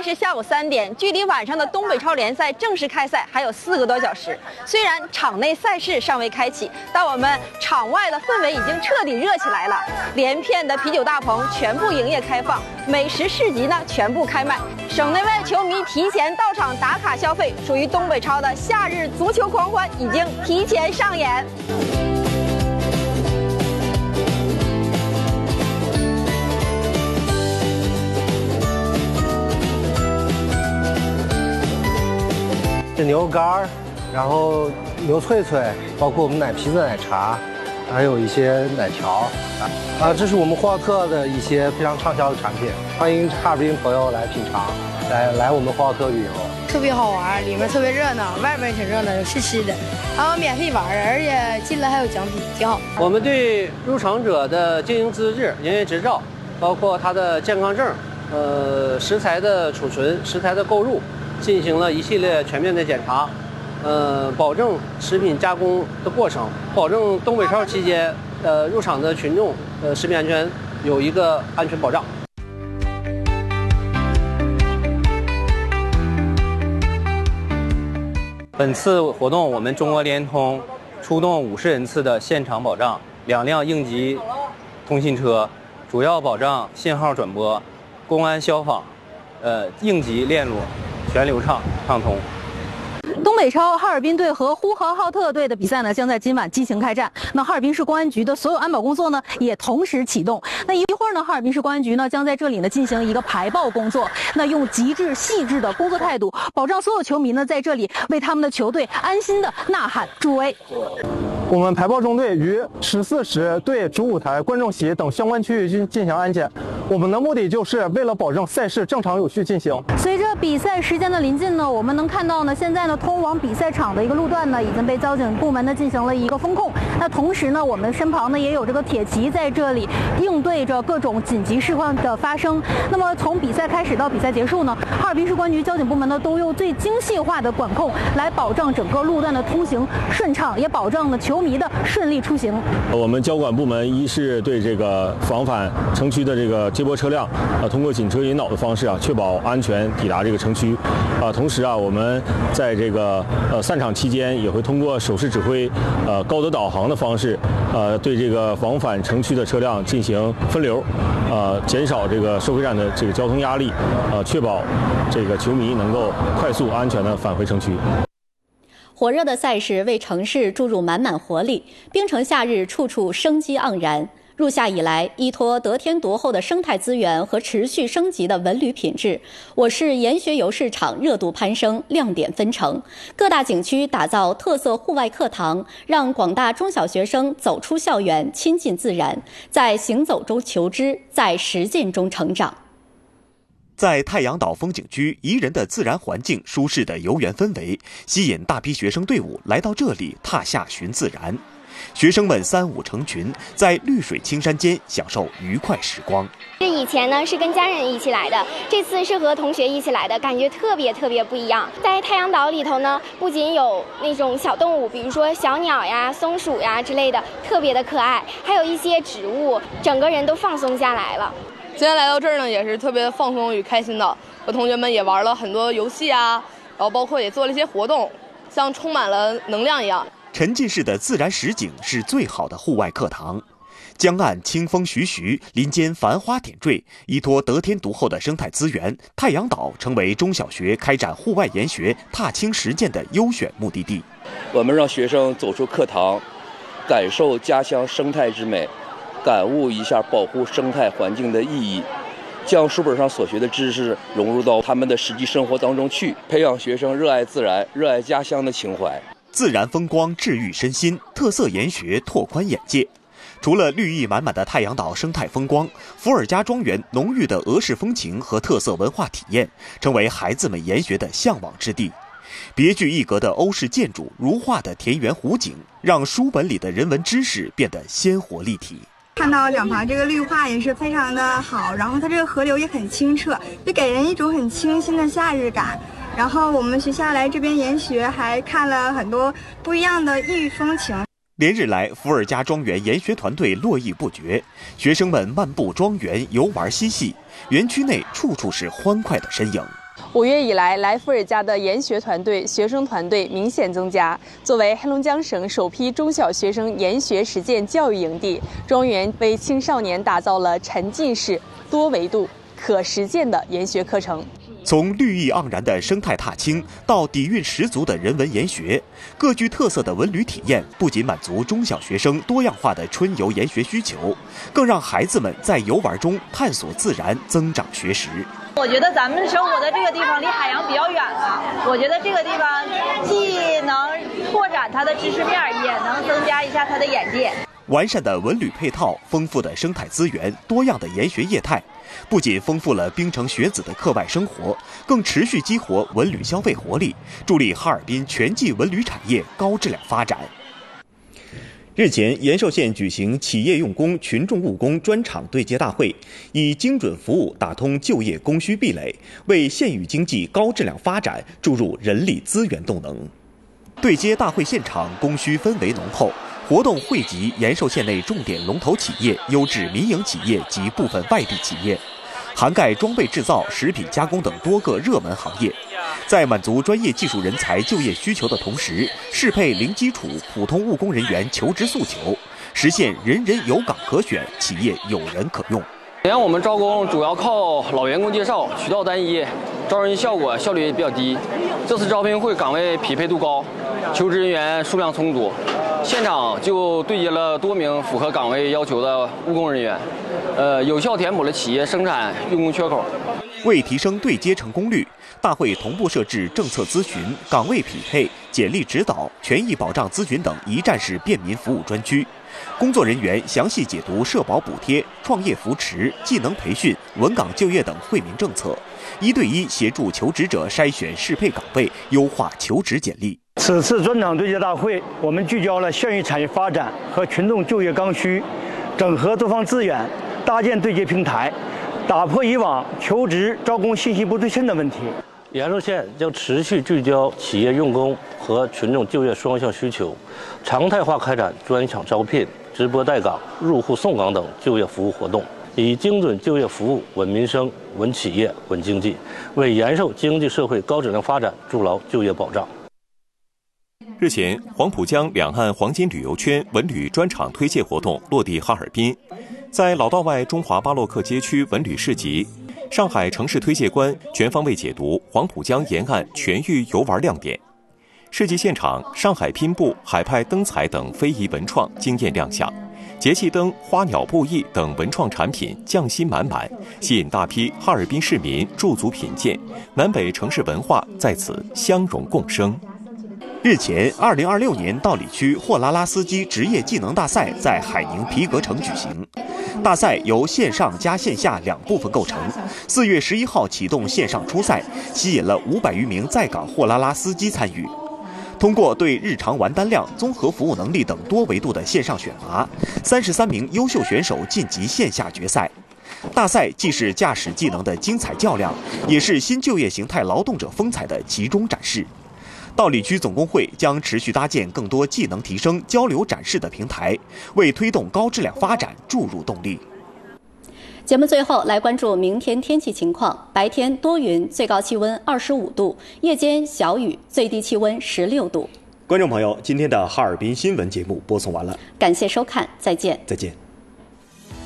是下午3点，距离晚上的东北超联赛正式开赛还有4个多小时。虽然场内赛事尚未开启，但我们场外的氛围已经彻底热起来了。连片的啤酒大棚全部营业开放，美食市集呢全部开卖。省内外球迷提前到场打卡消费，属于东北超的夏日足球狂欢已经提前上演。 是牛肝儿，然后牛脆脆，包括我们奶皮子奶茶，还有一些奶条这是我们霍尔特的一些非常畅销的产品，欢迎哈尔滨朋友来品尝，来我们霍尔特旅游。 特别好玩，里面特别热闹，外边也挺热闹，有吃吃的，还有免费玩，而且进来还有奖品，挺好。 我们对入场者的经营资质、营业执照，包括他的健康证、食材的储存、食材的购入，进行了一系列全面的检查，保证食品加工的过程，保证东北超期间入场的群众食品安全有一个安全保障。本次活动，我们中国联通出动50人次的现场保障，2辆应急通信车，主要保障信号转播、公安消防、应急链路全流畅畅通。 东北超哈尔滨队和呼和浩特队的比赛呢，将在今晚激情开战。那哈尔滨市公安局的所有安保工作呢，也同时启动。那一会儿呢，哈尔滨市公安局呢，将在这里呢进行一个排爆工作。那用极致细致的工作态度，保障所有球迷呢在这里为他们的球队安心的呐喊助威。 我们排爆中队于14时对主舞台、观众席等相关区域进行安检。我们的目的就是为了保证赛事正常有序进行。 随着比赛时间的临近呢，我们能看到呢，现在呢通往比赛场的一个路段呢已经被交警部门呢进行了一个封控。那同时呢，我们身旁呢也有这个铁骑在这里应对着各种紧急事况的发生。那么从比赛开始到比赛结束呢，哈尔滨市公安局交警部门呢都用最精细化的管控来保障整个路段的通行顺畅，也保障了球迷的顺利出行。 我们交管部门一是对这个往返城区的这个接驳车辆通过警车引导的方式确保安全抵达这个城区同时我们在这个散场期间也会通过手势指挥高德导航的方式对这个往返城区的车辆进行分流减少这个收费站的这个交通压力确保这个球迷能够快速安全的返回城区。 火热的赛事为城市注入满满活力，冰城夏日处处生机盎然。入夏以来，依托得天独厚的生态资源和持续升级的文旅品质，我市研学游市场热度攀升，亮点纷呈。各大景区打造特色户外课堂，让广大中小学生走出校园，亲近自然，在行走中求知，在实践中成长。 在太阳岛风景区，宜人的自然环境、舒适的游园氛围，吸引大批学生队伍来到这里踏夏寻自然。学生们3、5成群，在绿水青山间享受愉快时光。 以前呢是跟家人一起来的，这次是和同学一起来的，感觉特别不一样。在太阳岛里头呢，不仅有那种小动物，比如说小鸟呀、松鼠呀之类的，特别的可爱，还有一些植物，整个人都放松下来了。 今天来到这儿呢，也是特别放松与开心的，和同学们也玩了很多游戏然后包括也做了一些活动，像充满了能量一样。 沉浸式的自然实景是最好的户外课堂。江岸清风徐徐，林间繁花点缀，依托得天独厚的生态资源，太阳岛成为中小学开展户外研学、踏青实践的优选目的地。 我们让学生走出课堂，感受家乡生态之美，感悟一下保护生态环境的意义，将书本上所学的知识融入到他们的实际生活当中去，培养学生热爱自然、热爱家乡的情怀。 自然风光治愈身心，特色研学拓宽眼界。除了绿意满满的太阳岛生态风光，伏尔加庄园浓郁的俄式风情和特色文化体验，成为孩子们研学的向往之地。别具一格的欧式建筑，如画的田园湖景，让书本里的人文知识变得鲜活立体。 看到两旁这个绿化也是非常的好，然后它这个河流也很清澈，就给人一种很清新的夏日感。然后我们学校来这边研学，还看了很多不一样的异域风情。 连日来，伏尔加庄园研学团队络绎不绝，学生们漫步庄园，游玩嬉戏，园区内处处是欢快的身影。 5月以来，来伏尔加的研学团队、学生团队明显增加。作为黑龙江省首批中小学生研学实践教育营地，庄园为青少年打造了沉浸式、多维度、可实践的研学课程。 从绿意盎然的生态踏青到底蕴十足的人文研学，各具特色的文旅体验不仅满足中小学生多样化的春游研学需求，更让孩子们在游玩中探索自然，增长学识。 我觉得咱们生活的这个地方离海洋比较远了，我觉得这个地方既能拓展它的知识面，也能增加一下它的眼界。 完善的文旅配套、丰富的生态资源、多样的研学业态，不仅丰富了槟城学子的课外生活，更持续激活文旅消费活力，助力哈尔滨全季文旅产业高质量发展。日前，延寿县举行企业用工群众务工专场对接大会，以精准服务打通就业供需壁垒，为县域经济高质量发展注入人力资源动能。对接大会现场供需氛围浓厚，活动汇集延寿县内重点龙头企业、优质民营企业及部分外地企业，涵盖装备制造、食品加工等多个热门行业。在满足专业技术人才就业需求的同时，适配零基础普通务工人员求职诉求，实现人人有岗可选，企业有人可用。 以前我们招工主要靠老员工介绍，渠道单一，招人效率也比较低。这次招聘会岗位匹配度高，求职人员数量充足，现场就对接了多名符合岗位要求的务工人员，有效填补了企业生产用工缺口。 为提升对接成功率，大会同步设置政策咨询、岗位匹配、简历指导、权益保障咨询等一站式便民服务专区，工作人员详细解读社保补贴、创业扶持、技能培训、稳岗就业等惠民政策，1对1协助求职者筛选适配岗位，优化求职简历。 此次专场对接大会，我们聚焦了县域产业发展和群众就业刚需，整合多方资源，搭建对接平台，打破以往求职招工信息不对称的问题。 延寿县将持续聚焦企业用工和群众就业双向需求，常态化开展专场招聘、直播带岗、入户送岗等就业服务活动，以精准就业服务稳民生、稳企业、稳经济，为延寿经济社会高质量发展筑牢就业保障。 日前，黄浦江两岸黄金旅游圈文旅专场推介活动落地哈尔滨，在老道外中华巴洛克街区文旅市集，上海城市推介官全方位解读黄浦江沿岸全域游玩亮点。市集现场，上海拼布、海派灯彩等非遗文创惊艳亮相，节气灯、花鸟布艺等文创产品匠心满满，吸引大批哈尔滨市民驻足品鉴，南北城市文化在此相融共生。日前，2026年道里区货拉拉司机职业技能大赛在海宁皮革城举行。大赛由线上加线下2部分构成，4月11号启动线上初赛，吸引了500余名在岗货拉拉司机参与。通过对日常完单量、综合服务能力等多维度的线上选拔，33名优秀选手晋级线下决赛。大赛既是驾驶技能的精彩较量，也是新就业形态劳动者风采的集中展示。道里区总工会将持续搭建更多技能提升、交流展示的平台，为推动高质量发展注入动力。 节目最后来关注明天天气情况：白天多云，最高气温25度；夜间小雨，最低气温16度。 观众朋友，今天的哈尔滨新闻节目播送完了， 感谢收看，再见。 再见。